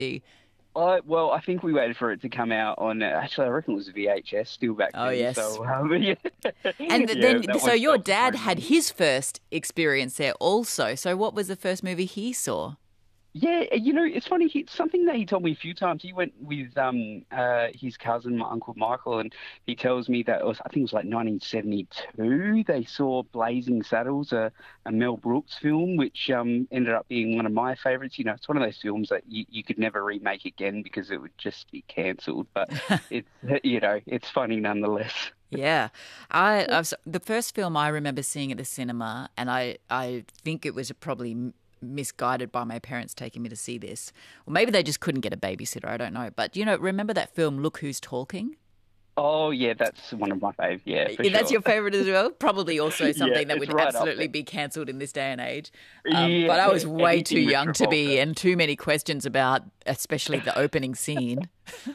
Well, I think we waited for it to come out on. Actually, I reckon it was VHS still back Oh, then. yes. So yeah, And yeah, then, that so one your felt dad very had nice. his first experience there also. So what was the first movie he saw? Yeah, it's funny. Something that he told me a few times. He went with his cousin, my uncle Michael, and he tells me that I think it was like 1972. They saw Blazing Saddles, a Mel Brooks film, which ended up being one of my favorites. It's one of those films that you could never remake again because it would just be cancelled. But it's it's funny nonetheless. Yeah, the first film I remember seeing at the cinema, and I think it was probably misguided by my parents taking me to see this, or maybe they just couldn't get a babysitter. I don't know, but remember that film Look Who's Talking? Oh yeah, that's one of my faves. Yeah, for That's sure. your favorite as well. Probably also Yeah, something that it's would right up absolutely there. be cancelled in this day and age. Yeah, But I was way too anything with young to be, Travolta. and too many questions about, especially the opening scene.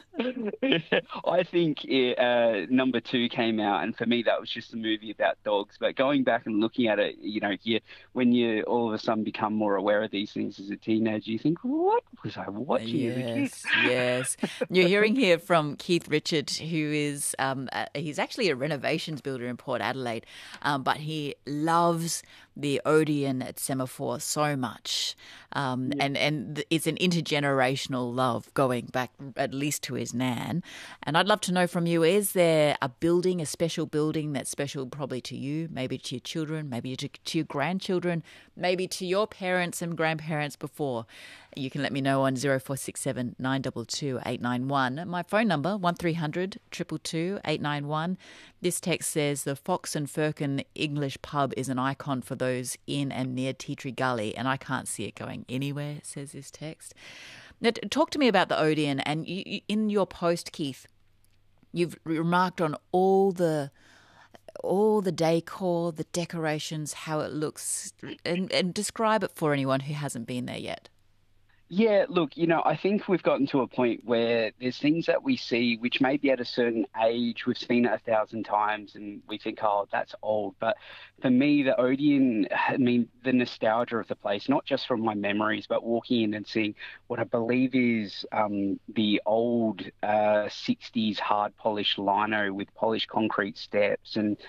I think number two came out, and for me, that was just a movie about dogs. But going back and looking at it, when you all of a sudden become more aware of these things as a teenager, you think, what was I watching as a kid? Yes, yes. You're hearing here from Keith Richard, who is he's actually a renovations builder in Port Adelaide, but he loves the Odeon at Semaphore so much, Yeah. and it's an intergenerational love going back at least to his nan. And I'd love to know from you: is there a building, a special building that's special probably to you, maybe to your children, maybe to your grandchildren, maybe to your parents and grandparents before? You can let me know on 0467 922 891. My phone number, 1300 222 891. This text says the Fox and Firkin English pub is an icon for those in and near Tea Tree Gully, and I can't see it going anywhere, says this text. Now, talk to me about the Odeon, and in your post, Keith, you've remarked on all the decor, the decorations, how it looks, and describe it for anyone who hasn't been there yet. Yeah, look, I think we've gotten to a point where there's things that we see which maybe at a certain age we've seen it 1,000 times and we think, oh, that's old. But for me, the Odeon, I mean, the nostalgia of the place, not just from my memories, but walking in and seeing what I believe is the old 60s hard polished lino with polished concrete steps and,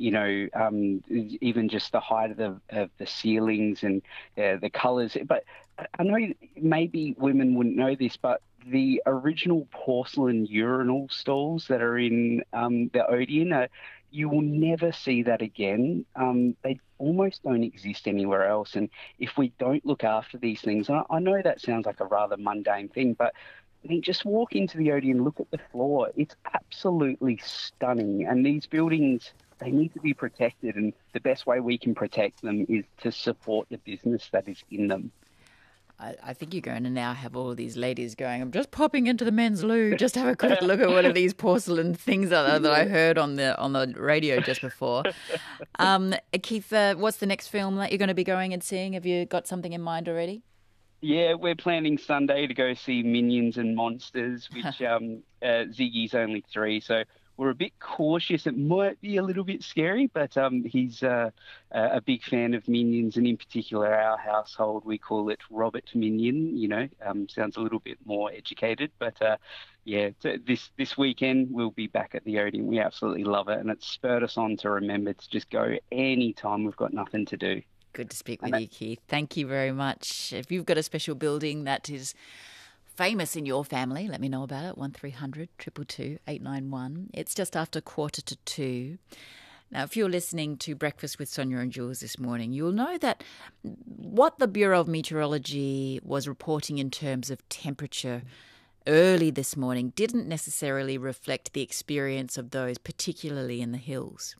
even just the height of the ceilings and the colors. But I know maybe women wouldn't know this, but the original porcelain urinal stalls that are in the Odeon, you will never see that again. They almost don't exist anywhere else. And if we don't look after these things, and I know that sounds like a rather mundane thing, but I mean, just walk into the Odeon, look at the floor. It's absolutely stunning. And these buildings, they need to be protected. And the best way we can protect them is to support the business that is in them. I think you're going to now have all of these ladies going, I'm just popping into the men's loo, just have a quick look at one of these porcelain things that I heard on the radio just before. Keith, what's the next film that you're going to be going and seeing? Have you got something in mind already? Yeah, we're planning Sunday to go see Minions and Monsters, which Ziggy's only three, so we're a bit cautious. It might be a little bit scary, but he's a big fan of Minions, and in particular, our household we call it Robert Minion. Sounds a little bit more educated, but yeah, this weekend we'll be back at the Odeon. We absolutely love it, and it's spurred us on to remember to just go anytime we've got nothing to do. Good to speak with And you, Keith. Thank you very much. If you've got a special building that is famous in your family, let me know about it. 1300 222 891. It's just after 1:45. Now, if you're listening to Breakfast with Sonia and Jules this morning, you'll know that what the Bureau of Meteorology was reporting in terms of temperature early this morning didn't necessarily reflect the experience of those, particularly in the hills.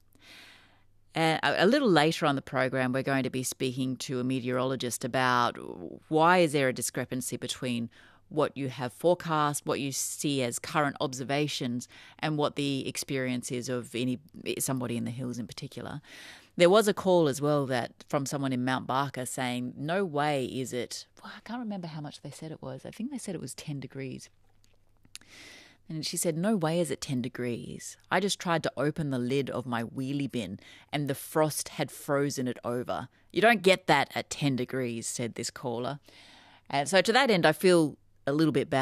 A little later on the program, we're going to be speaking to a meteorologist about why is there a discrepancy between what you have forecast, what you see as current observations, and what the experience is of somebody in the hills in particular. There was a call as well that from someone in Mount Barker saying, no way is it, well, I can't remember how much they said it was. I think they said it was 10 degrees. And she said, no way is it 10 degrees. I just tried to open the lid of my wheelie bin and the frost had frozen it over. You don't get that at 10 degrees, said this caller. And so to that end, I feel a little bit bad.